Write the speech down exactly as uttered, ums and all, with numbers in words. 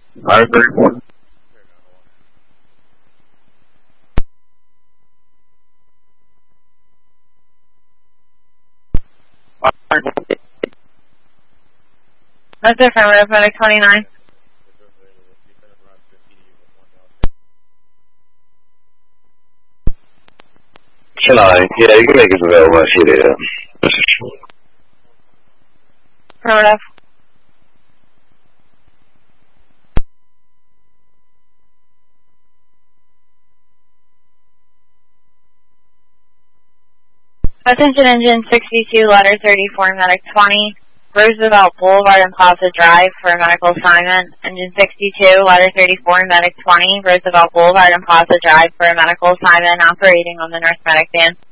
Ladder thirty-four. That's affirmative, medic twenty-nine. twenty-nine, yeah, you can make it available. I see the message. Affirmative. Attention engine sixty-two, letter thirty-four, medic twenty, Roosevelt Boulevard and Plaza Drive for a medical assignment. Engine sixty-two, letter thirty-four, medic twenty, Roosevelt Boulevard and Plaza Drive for a medical assignment operating on the Nurse Medic van.